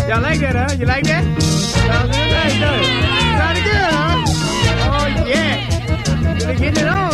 Y'all like that, huh? You like that? Sounds good, nice, does it? Sounded good, huh? Oh, yeah. You're getting it on.